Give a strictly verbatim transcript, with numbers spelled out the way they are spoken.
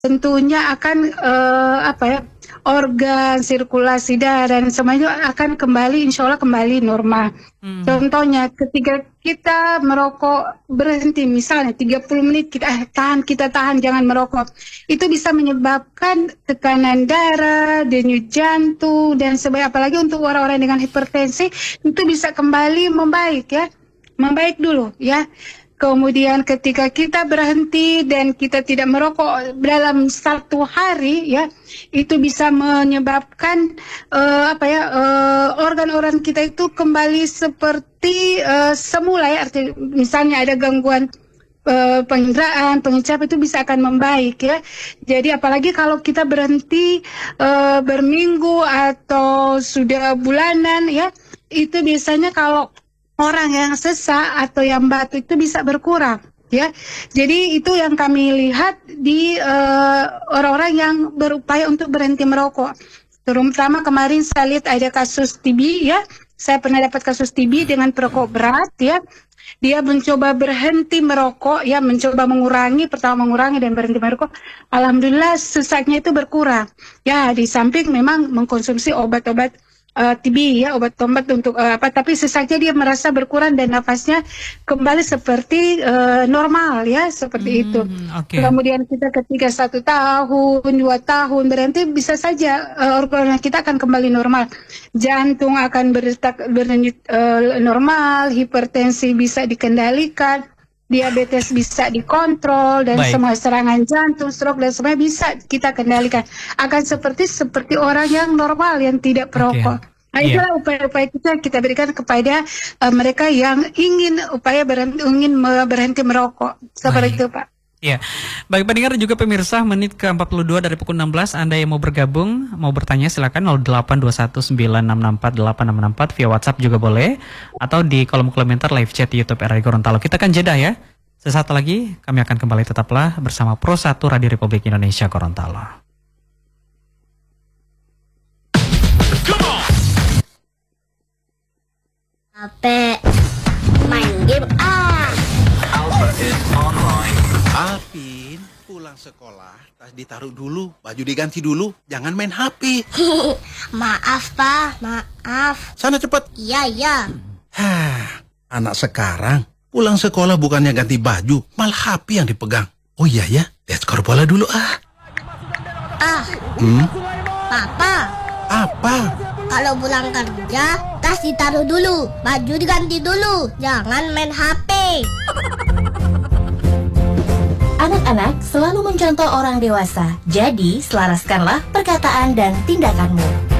tentunya akan uh, apa ya organ sirkulasi darah dan semuanya akan kembali, insya Allah kembali normal. Hmm. Contohnya ketika kita merokok berhenti misalnya tiga puluh menit kita eh, tahan kita tahan jangan merokok, itu bisa menyebabkan tekanan darah, denyut jantung dan sebagainya. Apalagi untuk orang-orang dengan hipertensi itu bisa kembali membaik ya, membaik dulu ya. Kemudian ketika kita berhenti dan kita tidak merokok dalam satu hari ya, itu bisa menyebabkan uh, apa ya organ-organ uh, kita itu kembali seperti uh, semula ya. Artinya misalnya ada gangguan uh, penginderaan, pengecapan itu bisa akan membaik ya. Jadi apalagi kalau kita berhenti uh, berminggu atau sudah bulanan ya, itu biasanya kalau orang yang sesak atau yang batuk itu bisa berkurang ya. Jadi itu yang kami lihat di orang-orang uh, yang berupaya untuk berhenti merokok. Terutama kemarin saya lihat ada kasus T B ya. Saya pernah dapat kasus T B dengan perokok berat ya. Dia mencoba berhenti merokok ya, mencoba mengurangi, pertama mengurangi dan berhenti merokok. Alhamdulillah sesaknya itu berkurang. Ya, di samping memang mengkonsumsi obat-obat Uh, T B ya, obat-obat untuk uh, apa, tapi sesaknya dia merasa berkurang dan nafasnya kembali seperti uh, normal ya, seperti hmm, itu. Okay. Kemudian kita ketika satu tahun, dua tahun berhenti bisa saja uh, organ kita akan kembali normal. Jantung akan berdetak berdenyut uh, normal, hipertensi bisa dikendalikan, diabetes bisa dikontrol dan Baik. semua serangan jantung, stroke dan semuanya bisa kita kendalikan. Akan seperti seperti orang yang normal yang tidak perokok. Okay. Nah, itulah yeah. upaya-upaya kita kita berikan kepada uh, mereka yang ingin upaya berhenti, ingin berhenti merokok. Seperti Baik. itu, Pak. Ya, baik pendengar juga pemirsa, menit ke empat puluh dua dari pukul enam belas. Anda yang mau bergabung, mau bertanya silakan nol delapan dua satu sembilan enam enam empat delapan enam enam empat via WhatsApp juga boleh, atau di kolom komentar live chat YouTube R R I Gorontalo. Kita akan jeda ya. Sesaat lagi kami akan kembali, tetaplah bersama Pro satu Radio Republik Indonesia Gorontalo. H P main game ah. Alpha is online. Alvin, pulang sekolah, tas ditaruh dulu, baju diganti dulu, jangan main H P. Maaf, Pak, maaf. Sana cepat. Iya, iya. Hah, anak sekarang pulang sekolah bukannya ganti baju, malah H P yang dipegang. Oh iya ya, let's skor bola dulu ah. Ah, hmm? Papa. Apa? Kalau pulang kerja, tas ditaruh dulu, baju diganti dulu, jangan main H P. Anak-anak selalu mencontoh orang dewasa, jadi selaraskanlah perkataan dan tindakanmu.